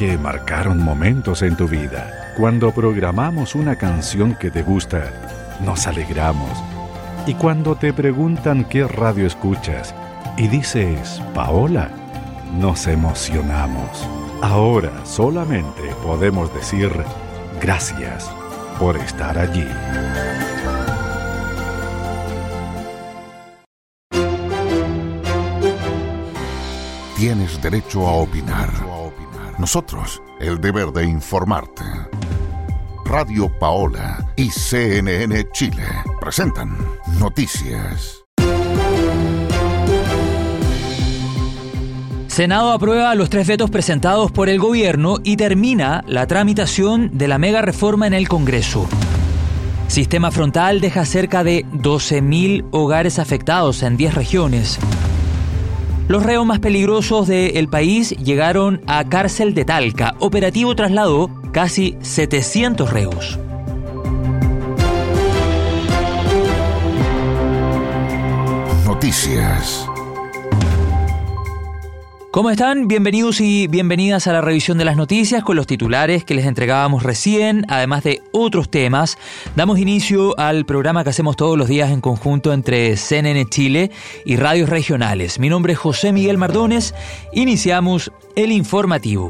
que marcaron momentos en tu vida. Cuando programamos una canción que te gusta, nos alegramos. Y cuando te preguntan qué radio escuchas y dices Paola, nos emocionamos. Ahora solamente podemos decir gracias por estar allí. Tienes derecho a opinar. Nosotros, el deber de informarte. Radio Paola y CNN Chile presentan Noticias. Senado aprueba los 3 vetos presentados por el gobierno y termina la tramitación de la mega reforma en el Congreso. Sistema Frontal deja cerca de 12.000 hogares afectados en 10 regiones. Los reos más peligrosos del país llegaron a cárcel de Talca. Operativo trasladó casi 700 reos. Noticias. ¿Cómo están? Bienvenidos y bienvenidas a la revisión de las noticias con los titulares que les entregábamos recién, además de otros temas. Damos inicio al programa que hacemos todos los días en conjunto entre CNN Chile y radios regionales. Mi nombre es José Miguel Mardones. Iniciamos el informativo.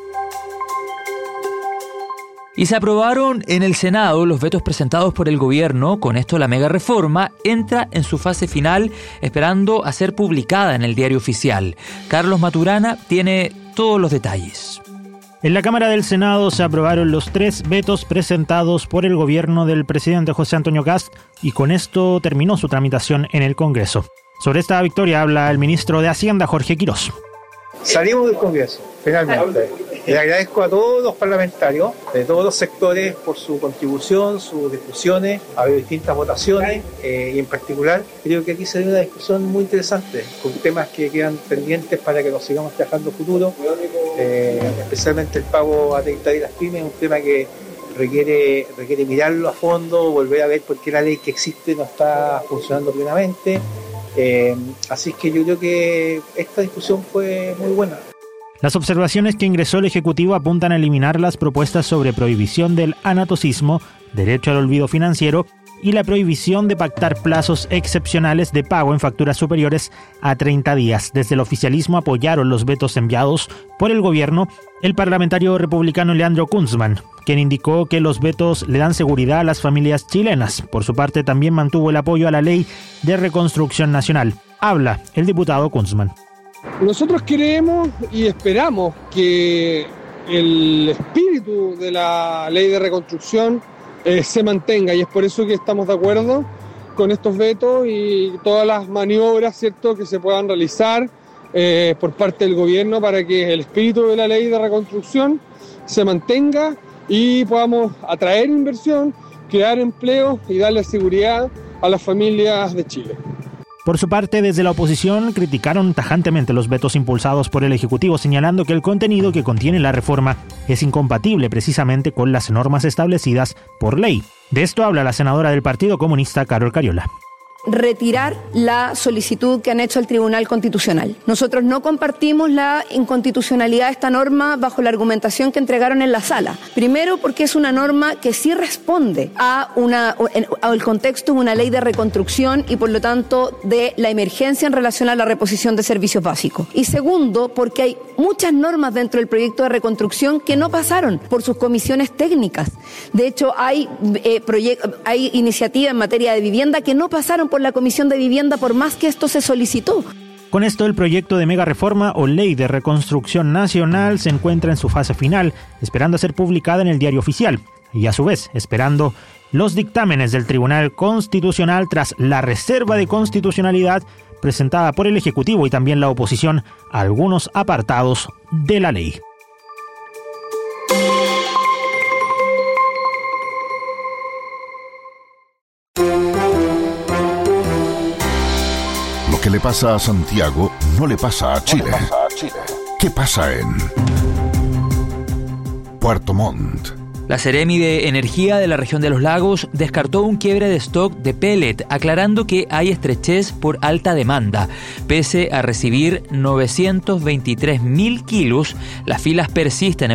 Y se aprobaron en el Senado los vetos presentados por el gobierno. Con esto la mega reforma entra en su fase final, esperando a ser publicada en el Diario Oficial. Carlos Maturana tiene todos los detalles. En la Cámara del Senado se aprobaron los 3 vetos presentados por el gobierno del presidente José Antonio Kast y con esto terminó su tramitación en el Congreso. Sobre esta victoria habla el ministro de Hacienda, Jorge Quirós. Salimos del Congreso, finalmente. Le agradezco a todos los parlamentarios de todos los sectores por su contribución, sus discusiones, ha habido distintas votaciones y en particular creo que aquí se dio una discusión muy interesante con temas que quedan pendientes para que nos sigamos trabajando futuro, especialmente el pago a y las pymes, un tema que requiere mirarlo a fondo, volver a ver por qué la ley que existe no está funcionando plenamente. Así que yo creo que esta discusión fue muy buena. Las observaciones que ingresó el Ejecutivo apuntan a eliminar las propuestas sobre prohibición del anatocismo, derecho al olvido financiero y la prohibición de pactar plazos excepcionales de pago en facturas superiores a 30 días. Desde el oficialismo apoyaron los vetos enviados por el gobierno el parlamentario republicano Leandro Kunzman, quien indicó que los vetos le dan seguridad a las familias chilenas. Por su parte, también mantuvo el apoyo a la Ley de Reconstrucción Nacional. Habla el diputado Kunzman. Nosotros creemos y esperamos que el espíritu de la Ley de Reconstrucción se mantenga y es por eso que estamos de acuerdo con estos vetos y todas las maniobras, ¿cierto?, que se puedan realizar por parte del gobierno para que el espíritu de la Ley de Reconstrucción se mantenga y podamos atraer inversión, crear empleo y darle seguridad a las familias de Chile. Por su parte, desde la oposición criticaron tajantemente los vetos impulsados por el Ejecutivo, señalando que el contenido que contiene la reforma es incompatible precisamente con las normas establecidas por ley. De esto habla la senadora del Partido Comunista, Carol Cariola. Retirar la solicitud que han hecho al Tribunal Constitucional. Nosotros no compartimos la inconstitucionalidad de esta norma bajo la argumentación que entregaron en la sala. Primero, porque es una norma que sí responde al contexto de una ley de reconstrucción y por lo tanto de la emergencia en relación a la reposición de servicios básicos. Y segundo, porque hay muchas normas dentro del proyecto de reconstrucción que no pasaron por sus comisiones técnicas. De hecho, hay iniciativas en materia de vivienda que no pasaron por la Comisión de Vivienda por más que esto se solicitó. Con esto, el proyecto de mega reforma o Ley de Reconstrucción Nacional se encuentra en su fase final, esperando a ser publicada en el Diario Oficial y a su vez esperando los dictámenes del Tribunal Constitucional tras la reserva de constitucionalidad presentada por el Ejecutivo y también la oposición a algunos apartados de la ley. Lo que le pasa a Santiago no le pasa a Chile. ¿Qué pasa en Puerto Montt? La Seremi de Energía de la región de los lagos descartó un quiebre de stock de pellet, aclarando que hay estrechez por alta demanda. Pese a recibir 923.000 kilos, las filas persisten